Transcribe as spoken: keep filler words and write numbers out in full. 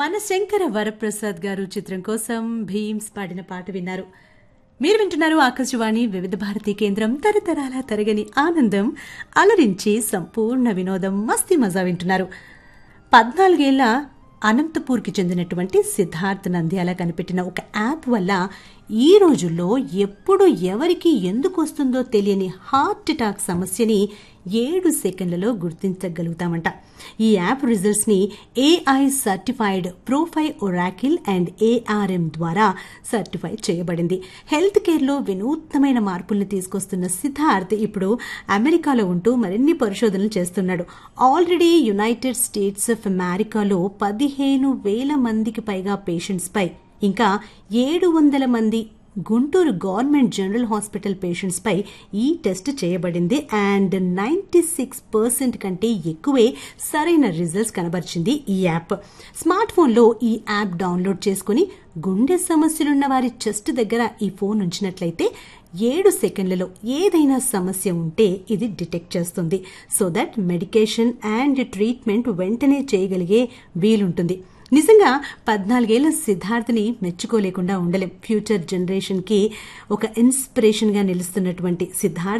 మన శంకర వరప్రసాద్ గారు చిత్రం కోసం భీమ్స్ పాడిన పాట విన్నారు. మీరు వింటున్నారు ఆకాశవాణి వివిధ భారతి కేంద్రం. తరతరాల తరగని ఆనందం అలరించి సంపూర్ణ వినోదం మస్తి మజా వింటున్నారు. పద్నాలుగేళ్ల అనంతపూర్కి చెందినటువంటి సిద్ధార్థ్ నంద్యాల కనిపెట్టిన ఒక యాప్ వల్ల ఈ రోజుల్లో ఎప్పుడు ఎవరికి ఎందుకు వస్తుందో తెలియని హార్ట్ అటాక్ సమస్యని ఏడు సెకండ్లలో గుర్తించగలుగుతామంట. ఈ యాప్ రిజల్ట్స్ ని AI certified ప్రొఫై Oracle and ARM ద్వారా సర్టిఫై చేయబడింది. హెల్త్ కేర్ లో వినూత్నమైన మార్పుల్ని తీసుకొస్తున్న సిద్ధార్థ్ ఇప్పుడు అమెరికాలో ఉంటూ మరిన్ని పరిశోధనలు చేస్తున్నాడు. ఆల్రెడీ యునైటెడ్ స్టేట్స్ ఆఫ్ అమెరికాలో పదిహేను వేల మందికి పైగా పేషెంట్స్ పై, ఇంకా ఏడు వందల మంది Guntur government general hospital patients పై ఈ టెస్ట్ చేయబడింది. అండ్ నైంటీ సిక్స్ పర్సెంట్ కంటే ఎక్కువే సరైన రిజల్ట్స్ కనబరిచింది ఈ యాప్. స్మార్ట్ ఫోన్ లో ఈ యాప్ డౌన్లోడ్ చేసుకుని గుండె సమస్యలున్న వారి చెస్ట్ దగ్గర ఈ ఫోన్ ఉంచినట్లయితే ఏడు సెకండ్లలో ఏదైనా సమస్య ఉంటే ఇది డిటెక్ట్ చేస్తుంది. So that medication and treatment వెంటనే చేయగలిగే వీలుంటుంది. నిజంగా పద్నాలుగేళ్ల సిద్ధార్థ్ని మెచ్చుకోలేకుండా ఉండలేం. ఫ్యూచర్ జనరేషన్ కి ఒక ఇన్స్పిరేషన్ గా నిలుస్తున్నటువంటి సిద్ధార్థ్